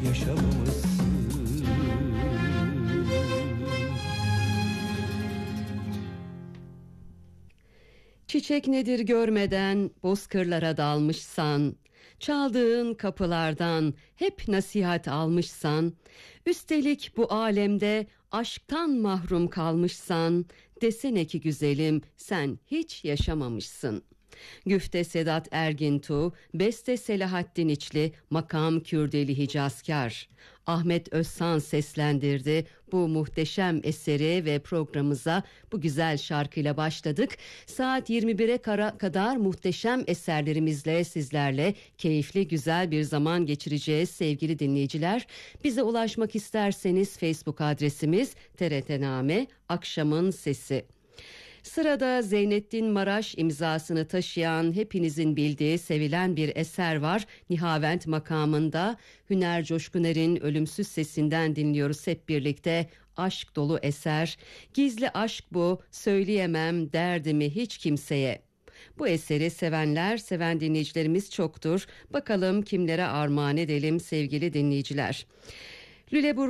yaşamamışsın. Çiçek nedir görmeden bozkırlara dalmışsan, çaldığın kapılardan hep nasihat almışsan, üstelik bu alemde aşktan mahrum kalmışsan, desene ki güzelim sen hiç yaşamamışsın. Güfte Sedat Ergintu, beste Selahattin İçli, makam Kürdeli Hicazkar. Ahmet Özsan seslendirdi bu muhteşem eseri ve programımıza bu güzel şarkıyla başladık. Saat 21'e kadar muhteşem eserlerimizle sizlerle keyifli güzel bir zaman geçireceğiz sevgili dinleyiciler. Bize ulaşmak isterseniz Facebook adresimiz TRT-Name Akşamın Sesi. Sırada Zeynettin Maraş imzasını taşıyan hepinizin bildiği sevilen bir eser var. Nihavent makamında Hüner Coşkuner'in ölümsüz sesinden dinliyoruz hep birlikte. Aşk dolu eser. Gizli aşk bu, söyleyemem derdimi hiç kimseye. Bu eseri seven dinleyicilerimiz çoktur. Bakalım kimlere armağan edelim sevgili dinleyiciler. Lüleburgaz